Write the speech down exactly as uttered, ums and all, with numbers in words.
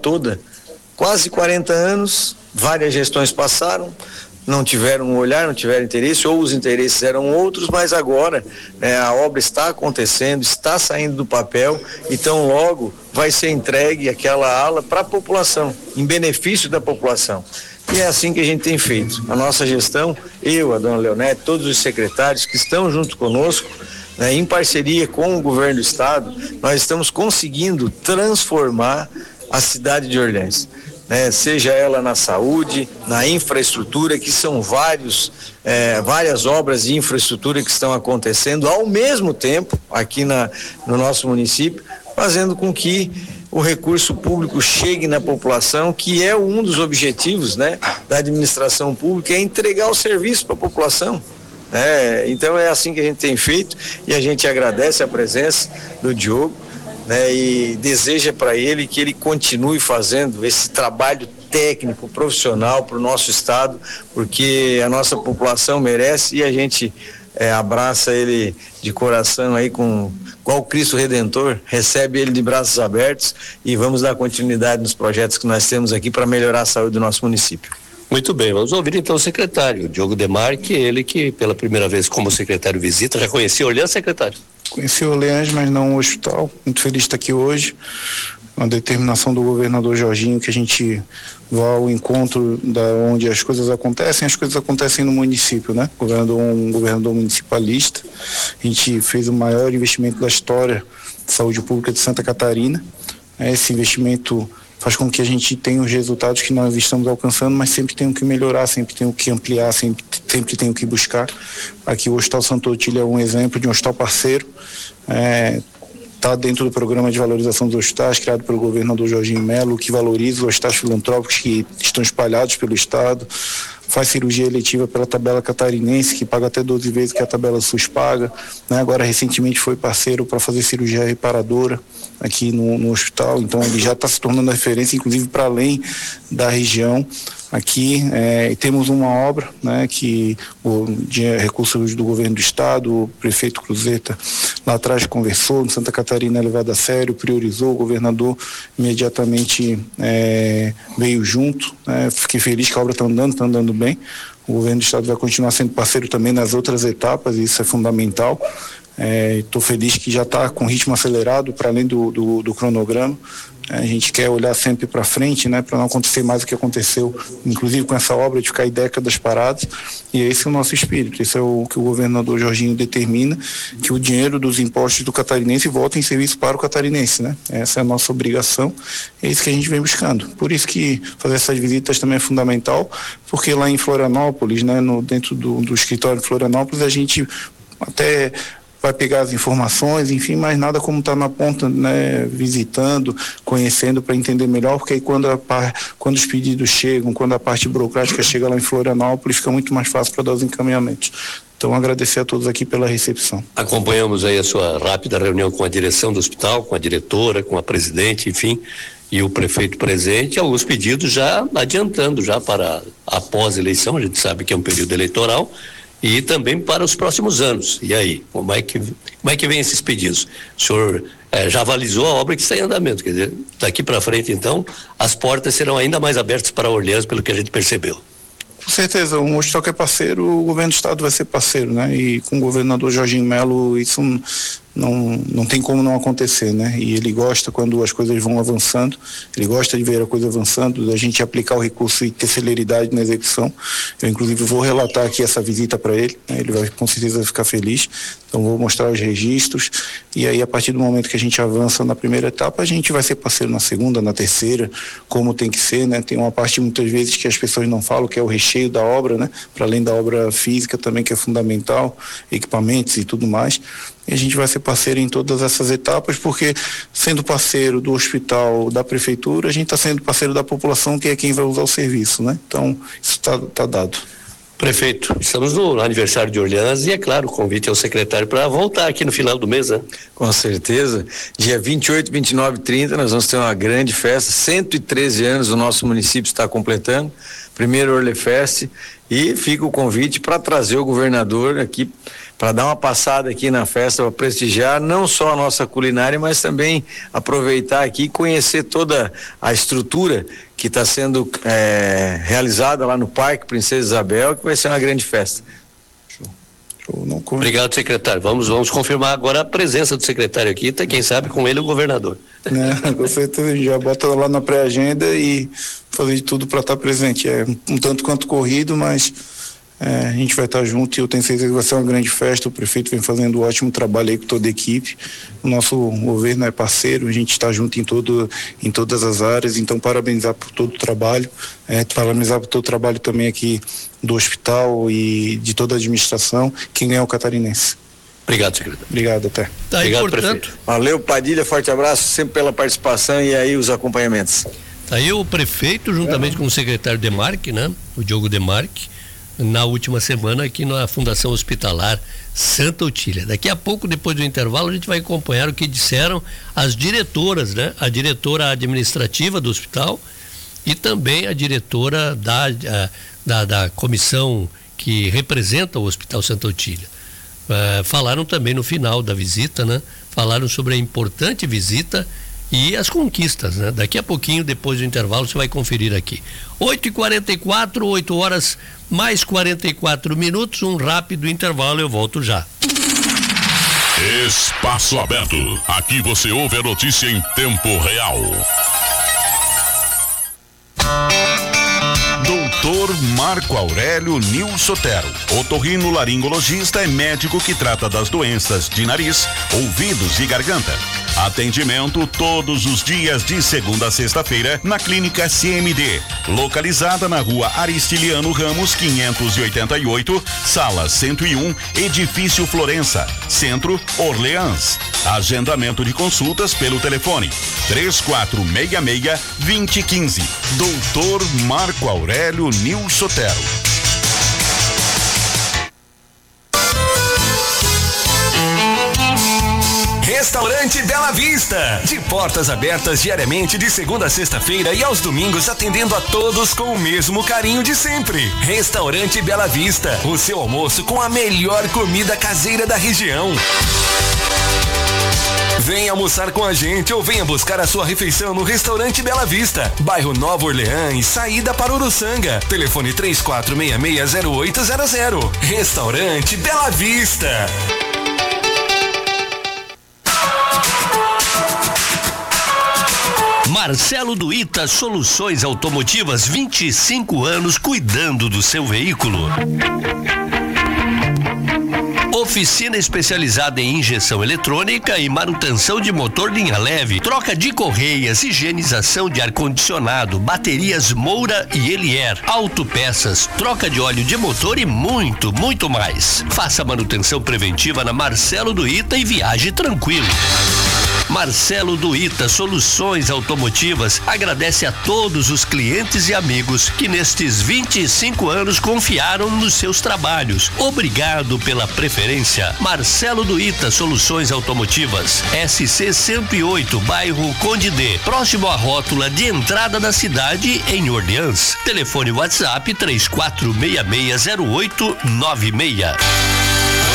toda, quase quarenta anos, várias gestões passaram, não tiveram um olhar, não tiveram interesse, ou os interesses eram outros, mas agora, né, a obra está acontecendo, está saindo do papel, então logo vai ser entregue aquela ala para a população, em benefício da população. E é assim que a gente tem feito. A nossa gestão, eu, a dona Leonete, todos os secretários que estão junto conosco, né, em parceria com o governo do estado, nós estamos conseguindo transformar a cidade de Orleans. Né, seja ela na saúde, na infraestrutura, que são vários, é, várias obras de infraestrutura que estão acontecendo ao mesmo tempo aqui na, no nosso município, fazendo com que o recurso público chegue na população, que é um dos objetivos, né, da administração pública, é entregar o serviço para a população. É, então é assim que a gente tem feito e a gente agradece a presença do Diogo, né, e deseja para ele que ele continue fazendo esse trabalho técnico, profissional para o nosso estado, porque a nossa população merece e a gente é, abraça ele de coração aí com qual Cristo Redentor, recebe ele de braços abertos e vamos dar continuidade nos projetos que nós temos aqui para melhorar a saúde do nosso município. Muito bem, vamos ouvir então o secretário, Diogo Demarque, ele que pela primeira vez como secretário visita, já conhecia Orleans, secretário? Conheci Orleans, mas não o hospital, muito feliz de estar aqui hoje, uma determinação do governador Jorginho que a gente vá ao encontro da onde as coisas acontecem, as coisas acontecem no município, né? Governador, um governador municipalista, a gente fez o maior investimento da história de saúde pública de Santa Catarina, esse investimento faz com que a gente tenha os resultados que nós estamos alcançando, mas sempre tem que melhorar, sempre tem que ampliar, sempre, sempre tem que buscar. Aqui o Hospital Santo Otílio é um exemplo de um hospital parceiro, está é, dentro do programa de valorização dos hospitais, criado pelo governador Jorginho Melo, que valoriza os hospitais filantrópicos que estão espalhados pelo estado, faz cirurgia eletiva pela tabela catarinense, que paga até doze vezes que a tabela SUS paga, né? Agora recentemente foi parceiro para fazer cirurgia reparadora aqui no, no hospital, então ele já está se tornando referência, inclusive para além da região. Aqui é, temos uma obra, né, que o, de recursos do governo do estado, o prefeito Cruzeta lá atrás conversou, no Santa Catarina é levado a sério, priorizou, o governador imediatamente é, veio junto, né, fiquei feliz que a obra está andando, está andando bem, o governo do estado vai continuar sendo parceiro também nas outras etapas, e isso é fundamental. Estou é, feliz que já está com ritmo acelerado para além do, do, do cronograma. A gente quer olhar sempre para frente, né, para não acontecer mais o que aconteceu, inclusive com essa obra de ficar aí décadas parados, e esse é o nosso espírito, esse é o que o governador Jorginho determina, que o dinheiro dos impostos do catarinense volte em serviço para o catarinense, né? Essa é a nossa obrigação, é isso que a gente vem buscando. Por isso que fazer essas visitas também é fundamental, porque lá em Florianópolis, né, no, dentro do, do escritório de Florianópolis, a gente até vai pegar as informações, enfim, mas nada como estar tá na ponta, né, visitando, conhecendo para entender melhor, porque aí quando, a, quando os pedidos chegam, quando a parte burocrática chega lá em Florianópolis, fica muito mais fácil para dar os encaminhamentos. Então, agradecer a todos aqui pela recepção. Acompanhamos aí a sua rápida reunião com a direção do hospital, com a diretora, com a presidente, enfim, e o prefeito presente, alguns pedidos já adiantando já para a pós-eleição, a gente sabe que é um período eleitoral, e também para os próximos anos. E aí, como é que, como é que vem esses pedidos? O senhor eh, já avalizou a obra que está em andamento, quer dizer, daqui para frente, então, as portas serão ainda mais abertas para Orleans, pelo que a gente percebeu. Com certeza, um hospital que é parceiro, o governo do estado vai ser parceiro, né? E com o governador Jorginho Melo, isso não, não tem como não acontecer, né? E ele gosta quando as coisas vão avançando, ele gosta de ver a coisa avançando, da gente aplicar o recurso e ter celeridade na execução. Eu, inclusive, vou relatar aqui essa visita para ele, né? Ele vai com certeza ficar feliz. Então, vou mostrar os registros e aí, a partir do momento que a gente avança na primeira etapa, a gente vai ser parceiro na segunda, na terceira, como tem que ser, né? Tem uma parte, muitas vezes, que as pessoas não falam, que é o recheio da obra, né? Para além da obra física também, que é fundamental, equipamentos e tudo mais. E a gente vai ser parceiro em todas essas etapas, porque sendo parceiro do hospital, da prefeitura, a gente está sendo parceiro da população, que é quem vai usar o serviço, né? Então, isso está tá dado. Prefeito, estamos no aniversário de Orleans e, é claro, o convite ao secretário para voltar aqui no final do mês, né? Com certeza. Dia vinte e oito, vinte e nove e trinta nós vamos ter uma grande festa, cento e treze anos o nosso município está completando, primeiro Orlefest, e fica o convite para trazer o governador aqui para dar uma passada aqui na festa, para prestigiar não só a nossa culinária, mas também aproveitar aqui e conhecer toda a estrutura que está sendo é, realizada lá no Parque Princesa Isabel, que vai ser uma grande festa. Não... Obrigado, secretário. Vamos, vamos confirmar agora a presença do secretário aqui, tá, quem sabe com ele o governador. É, com certeza, já bota lá na pré-agenda e fazer de tudo para estar presente. É um tanto quanto corrido, mas é, a gente vai estar junto e eu tenho certeza que vai ser uma grande festa. O prefeito vem fazendo um ótimo trabalho aí com toda a equipe. O nosso governo é parceiro, a gente está junto em, todo, em todas as áreas, então parabenizar por todo o trabalho, é, parabenizar por todo o trabalho também aqui do hospital e de toda a administração. Quem ganha é o catarinense. Obrigado, secretário. Obrigado, até. Tá, Obrigado, portanto, prefeito. Valeu, Padilha, forte abraço, sempre pela participação e aí os acompanhamentos. Tá aí o prefeito, juntamente é. com o secretário Demarque, né? O Diogo Demarque, na última semana aqui na Fundação Hospitalar Santa Otília. Daqui a pouco, depois do intervalo, a gente vai acompanhar o que disseram as diretoras, né? A diretora administrativa do hospital e também a diretora da, a, da, da comissão que representa o Hospital Santa Otília. Uh, falaram também no final da visita, né? Falaram sobre a importante visita e as conquistas, né? Daqui a pouquinho, depois do intervalo, você vai conferir aqui. oito e quarenta e quatro, oito horas mais quarenta e quatro minutos, um rápido intervalo, eu volto já. Espaço Aberto. Aqui você ouve a notícia em tempo real. doutor Marco Aurélio Nil Sotero, otorrinolaringologista e médico que trata das doenças de nariz, ouvidos e garganta. Atendimento todos os dias de segunda a sexta-feira na Clínica C M D, localizada na Rua Aristiliano Ramos quinhentos e oitenta e oito, Sala cento e um, Edifício Florença, Centro, Orleans. Agendamento de consultas pelo telefone três quatro seis seis, dois zero um cinco. doutor Marco Aurélio Nil Sotero. Restaurante Bela Vista, de portas abertas diariamente de segunda a sexta-feira e aos domingos atendendo a todos com o mesmo carinho de sempre. Restaurante Bela Vista, o seu almoço com a melhor comida caseira da região. Venha almoçar com a gente ou venha buscar a sua refeição no Restaurante Bela Vista, bairro Nova Orleans, saída para Uruçanga. Telefone três quatro seis seis, zero oito zero zero. Restaurante Bela Vista. Marcelo do Ita Soluções Automotivas, vinte e cinco anos cuidando do seu veículo. Oficina especializada em injeção eletrônica e manutenção de motor linha leve, troca de correias, higienização de ar-condicionado, baterias Moura e Elier, autopeças, troca de óleo de motor e muito, muito mais. Faça manutenção preventiva na Marcelo do Ita e viaje tranquilo. Marcelo do Ita Soluções Automotivas agradece a todos os clientes e amigos que nestes vinte e cinco anos confiaram nos seus trabalhos. Obrigado pela preferência. Marcelo do Ita Soluções Automotivas, S C cento e oito, bairro Conde D, próximo à rótula de entrada da cidade em Orleans. Telefone WhatsApp três quatro seis seis, zero oito nove seis.